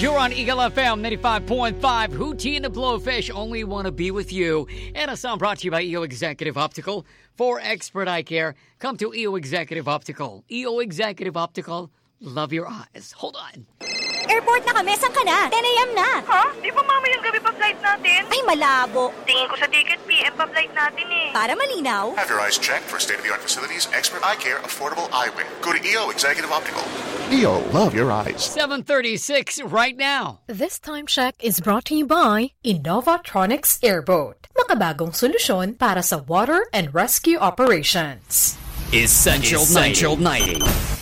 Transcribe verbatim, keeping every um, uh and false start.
You're on Eagle F M ninety-five point five. Hootie and the Blowfish, only want to be with you. And a song brought to you by E O Executive Optical. For expert eye care, come to E O Executive Optical. E O Executive Optical, love your eyes. Hold on. Airport na kami. Saan ka na? ten a.m. na. Ha? Di ba mamayang gabi pa flight natin? Ay, malabo. Tingin ko sa ticket, P M pa flight natin eh. Para malinaw. Have your eyes checked for state-of-the-art facilities, expert eye care, affordable eyewear. Go to E O Executive Optical. E O, love your eyes. seven thirty-six right now. This time check is brought to you by Innovatronics Airboat. Makabagong solusyon para sa water and rescue operations. Essential, Essential ninety.